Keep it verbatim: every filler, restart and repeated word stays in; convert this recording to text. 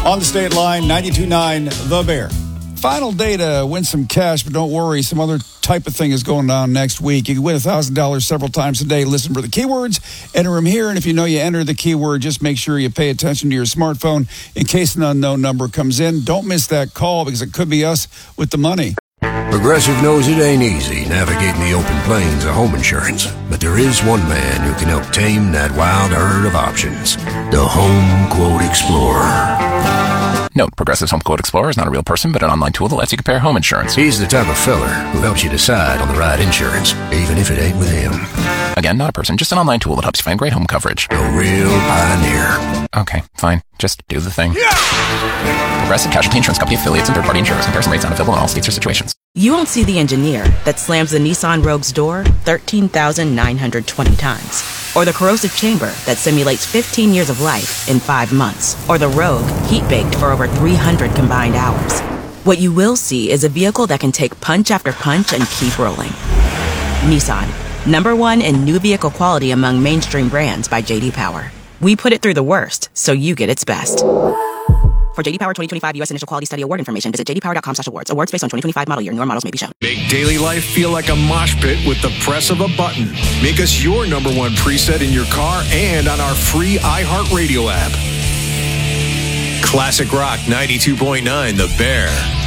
On the state line, ninety-two point nine The Bear. Final day to win some cash, but don't worry, some other type of thing is going on next week. You can win one thousand dollars several times a day. Listen for the keywords, enter them here, and if you know you enter the keyword, just make sure you pay attention to your smartphone in case an unknown number comes in. Don't miss that call because it could be us with the money. Progressive knows it ain't easy navigating the open plains of home insurance, but there is one man who can help tame that wild herd of options. The Home Quote Explorer. Note, Progressive's Home Quote Explorer is not a real person, but an online tool that lets you compare home insurance. He's the type of feller who helps you decide on the right insurance, even if it ain't with him. Again, not a person, just an online tool that helps you find great home coverage. A real pioneer. Okay, fine. Just do the thing. Yeah! Progressive Casualty Insurance Company affiliates and third-party insurers. Comparison rates not available in all states or situations. You won't see the engineer that slams the Nissan Rogue's door thirteen thousand nine hundred twenty times. Or the corrosive chamber that simulates fifteen years of life in five months. Or the Rogue heat-baked for over three hundred combined hours. What you will see is a vehicle that can take punch after punch and keep rolling. Nissan, number one in new vehicle quality among mainstream brands by J D Power. We put it through the worst, so you get its best. For J D Power twenty twenty-five U S Initial Quality Study Award information, visit j d power dot com slash awards. Awards based on twenty twenty-five model year. Newer models may be shown. Make daily life feel like a mosh pit with the press of a button. Make us your number one preset in your car and on our free iHeartRadio app. Classic Rock ninety-two point nine The Bear.